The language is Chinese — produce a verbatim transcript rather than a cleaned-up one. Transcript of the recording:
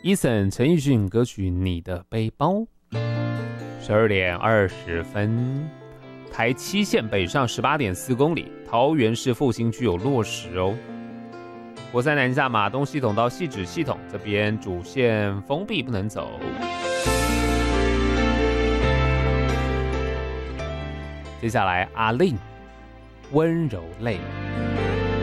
Eason 陈奕迅歌曲《你的背包》。十二点二十分，台七线北上十八点四公里，桃园市复兴区有落石哦。国三南下马东系统到汐止系统这边主线封闭，不能走。接下来阿令温柔泪。